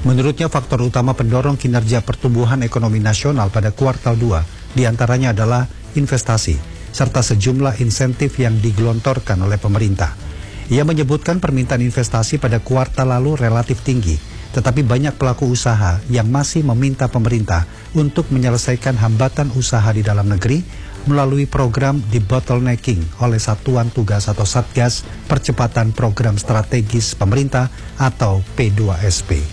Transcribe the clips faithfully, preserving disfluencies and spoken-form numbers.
Menurutnya faktor utama pendorong kinerja pertumbuhan ekonomi nasional pada kuartal dua diantaranya adalah investasi, serta sejumlah insentif yang digelontorkan oleh pemerintah. Ia menyebutkan permintaan investasi pada kuartal lalu relatif tinggi, tetapi banyak pelaku usaha yang masih meminta pemerintah untuk menyelesaikan hambatan usaha di dalam negeri melalui program debottlenecking oleh Satuan Tugas atau Satgas Percepatan Program Strategis Pemerintah atau P dua S P.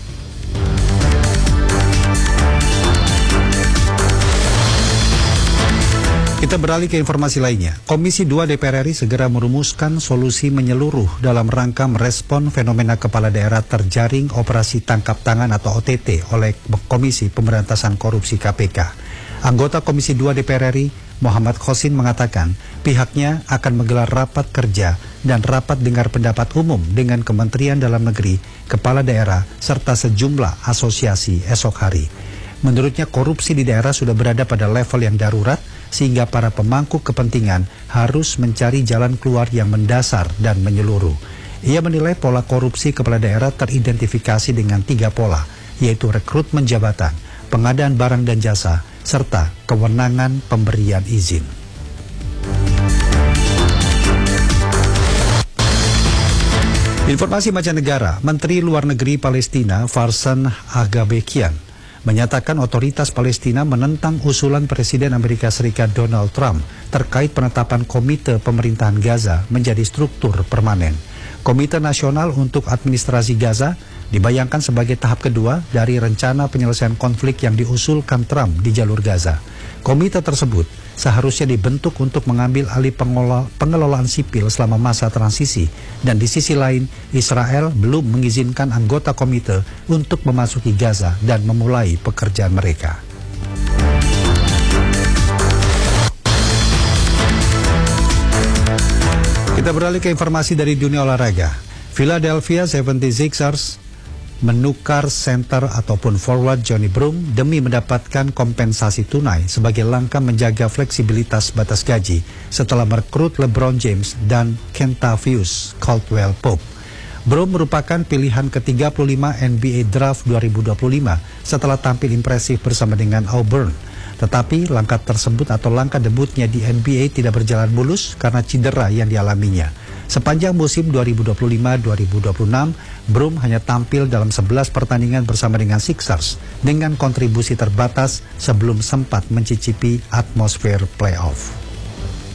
Kita beralih ke informasi lainnya. Komisi dua D P R R I segera merumuskan solusi menyeluruh dalam rangka merespon fenomena kepala daerah terjaring operasi tangkap tangan atau O T T oleh Komisi Pemberantasan Korupsi K P K. Anggota Komisi dua D P R R I, Muhammad Khosin, mengatakan pihaknya akan menggelar rapat kerja dan rapat dengar pendapat umum dengan Kementerian Dalam Negeri, kepala daerah, serta sejumlah asosiasi esok hari. Menurutnya korupsi di daerah sudah berada pada level yang darurat, sehingga para pemangku kepentingan harus mencari jalan keluar yang mendasar dan menyeluruh. Ia menilai pola korupsi kepala daerah teridentifikasi dengan tiga pola, yaitu rekrutmen jabatan, pengadaan barang dan jasa, serta kewenangan pemberian izin. Informasi mancanegara, Menteri Luar Negeri Palestina Farzan Aghabekian menyatakan otoritas Palestina menentang usulan Presiden Amerika Serikat Donald Trump terkait penetapan Komite Pemerintahan Gaza menjadi struktur permanen. Komite Nasional untuk Administrasi Gaza dibayangkan sebagai tahap kedua dari rencana penyelesaian konflik yang diusulkan Trump di jalur Gaza. Komite tersebut seharusnya dibentuk untuk mengambil alih pengelola, pengelolaan sipil selama masa transisi, dan di sisi lain Israel belum mengizinkan anggota komite untuk memasuki Gaza dan memulai pekerjaan mereka. Kita beralih ke informasi dari dunia olahraga. Philadelphia seventy-sixers menukar center ataupun forward Johnny Broom demi mendapatkan kompensasi tunai sebagai langkah menjaga fleksibilitas batas gaji setelah merekrut LeBron James dan Kentavious Caldwell-Pope. Broom merupakan pilihan ke tiga puluh lima N B A Draft dua ribu dua puluh lima setelah tampil impresif bersama dengan Auburn. Tetapi langkah tersebut atau langkah debutnya di N B A tidak berjalan mulus karena cedera yang dialaminya. Sepanjang musim dua ribu dua puluh lima dua ribu dua puluh enam, Broom hanya tampil dalam sebelas pertandingan bersama dengan Sixers dengan kontribusi terbatas sebelum sempat mencicipi atmosfer playoff.